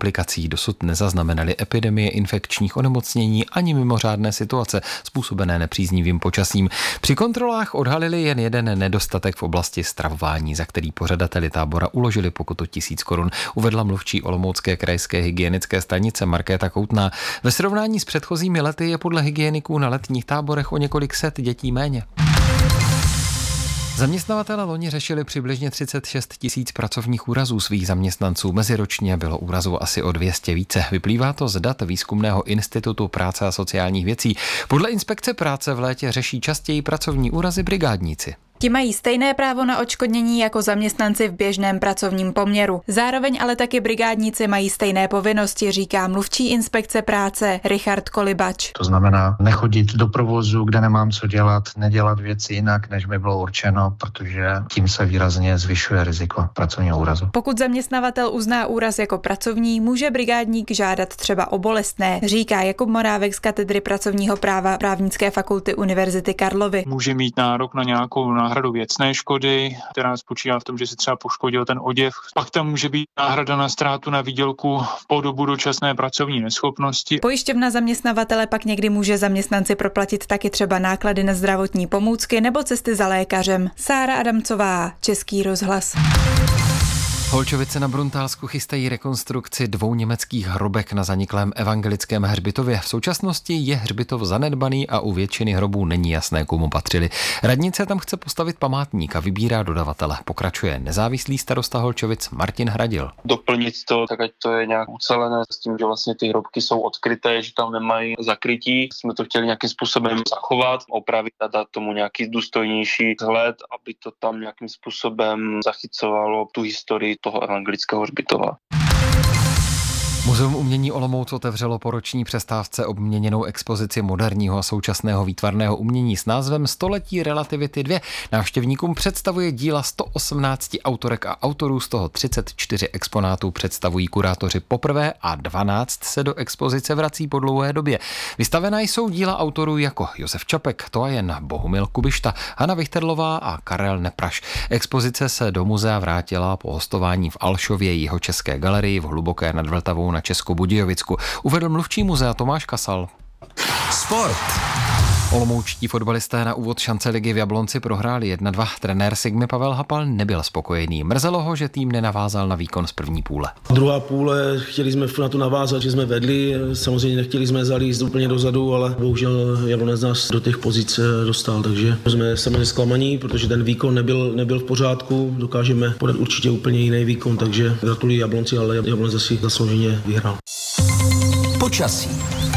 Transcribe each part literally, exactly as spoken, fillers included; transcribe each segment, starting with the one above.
komplikací. Dosud nezaznamenali epidemie infekčních onemocnění ani mimořádné situace způsobené nepříznivým počasím. Při kontrolách odhalili jen jeden nedostatek v oblasti stravování, za který pořadateli tábora uložili pokutu tisíc korun, uvedla mluvčí olomoucké krajské hygienické stanice Markéta Koutná. Ve srovnání s předchozími lety je podle hygieniků na letních táborech o několik set dětí méně. Zaměstnavatelé loni řešili přibližně třicet šest tisíc pracovních úrazů svých zaměstnanců. Meziročně bylo úrazů asi o dvě stě více. Vyplývá to z dat Výzkumného institutu práce a sociálních věcí. Podle inspekce práce v létě řeší častěji pracovní úrazy brigádníci. Ti mají stejné právo na odškodnění jako zaměstnanci v běžném pracovním poměru. Zároveň ale taky brigádníci mají stejné povinnosti, říká mluvčí inspekce práce Richard Kolibač. To znamená nechodit do provozu, kde nemám co dělat, nedělat věci jinak, než mi bylo určeno, protože tím se výrazně zvyšuje riziko pracovního úrazu. Pokud zaměstnavatel uzná úraz jako pracovní, může brigádník žádat třeba o bolestné, říká Jakub Morávek z katedry pracovního práva Právnické fakulty Univerzity Karlovy. Může mít nárok na nějakou náhradu věcné škody, která spočívá v tom, že se třeba poškodil ten oděv. Pak tam může být náhrada na ztrátu na výdělku po dobu dočasné pracovní neschopnosti. Pojišťovna zaměstnavatele pak někdy může zaměstnanci proplatit taky třeba náklady na zdravotní pomůcky nebo cesty za lékařem. Sára Adamcová, Český rozhlas. Holčovice na Bruntálsku chystají rekonstrukci dvou německých hrobek na zaniklém evangelickém hřbitově. V současnosti je hřbitov zanedbaný a u většiny hrobů není jasné, komu patřili. Radnice tam chce postavit památník a vybírá dodavatele. Pokračuje nezávislý starosta Holčovic Martin Hradil. Doplnit to, tak ať to je nějak ucelené s tím, že vlastně ty hrobky jsou odkryté, že tam nemají zakrytí. Jsme to chtěli nějakým způsobem zachovat, opravit a dát tomu nějaký důstojnější vzhled, aby to tam nějakým způsobem zachycovalo tu historii toho evangelického hřbitova. Muzeum umění Olomouc otevřelo po roční přestávce obměněnou expozici moderního a současného výtvarného umění s názvem Století relativity dva. Návštěvníkům představuje díla sto osmnáct autorek a autorů, z toho třicet čtyři exponátů představují kurátoři poprvé a dvanáct se do expozice vrací po dlouhé době. Vystavená jsou díla autorů jako Josef Čapek, Toajen, Bohumil Kubišta, Hana Vichterlová a Karel Nepraš. Expozice se do muzea vrátila po hostování v Alšově, Jihočeské galerii v Hluboké nad Vltavou na Českobudějovicku, uvedl mluvčí muzea Tomáš Kasal. Sport. Olomoučtí fotbalisté na úvod šance ligy v Jablonci prohráli jedna dva. Trenér Sigmy Pavel Hapal nebyl spokojený. Mrzelo ho, že tým nenavázal na výkon z první půle. Druhá půle chtěli jsme na to navázat, že jsme vedli. Samozřejmě nechtěli jsme zalíst úplně dozadu, ale bohužel Jablonec nás do těch pozic dostal, takže jsme samozřejmě zklamaní, protože ten výkon nebyl, nebyl v pořádku. Dokážeme podat určitě úplně jiný výkon, takže gratuluji Jablonci, ale Jablonec zase zaslouženě vyhrál. Počasí.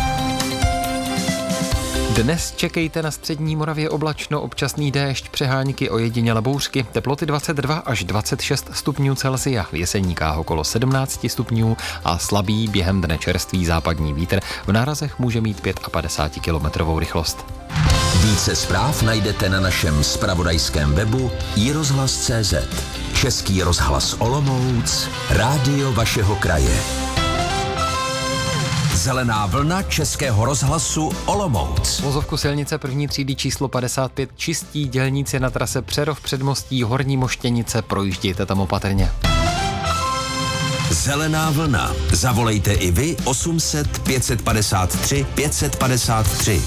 Dnes čekejte na střední Moravě oblačno, občasný déšť, přehánky, ojedinělé bouřky, teploty dvacet dva až dvacet šest stupňů Celsia, v Jeseníkách okolo sedmnáct stupňů a slabý během dne čerstvý západní vítr. V nárazech může mít padesát pět kilometrů rychlost. Více zpráv najdete na našem zpravodajském webu i rozhlas tečka cé zet. Český rozhlas Olomouc, rádio vašeho kraje. Zelená vlna Českého rozhlasu Olomouc. Vozovku silnice první třídy číslo padesát pět čistí dělníci na trase Přerov Předmostí Horní Moštěnice, projíždějte tam opatrně. Zelená vlna. Zavolejte i vy osm set pět set padesát tři pět set padesát tři.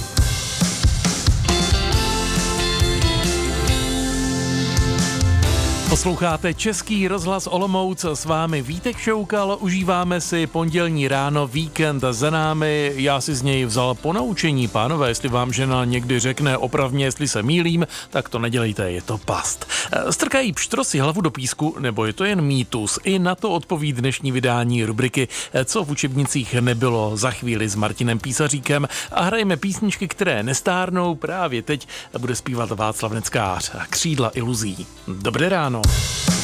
Posloucháte Český rozhlas Olomouc, s vámi Vítek Šoukal, užíváme si pondělní ráno, víkend za námi, já si z něj vzal ponaučení, pánové, jestli vám žena někdy řekne opravně, jestli se mýlím, tak to nedělejte, je to past. Strkají pštrosy hlavu do písku, nebo je to jen mýtus? I na to odpoví dnešní vydání rubriky Co v učebnicích nebylo, za chvíli s Martinem Písaříkem a hrajeme písničky, které nestárnou, právě teď bude zpívat Václav Neckář, Křídla iluzí. Dobré ráno.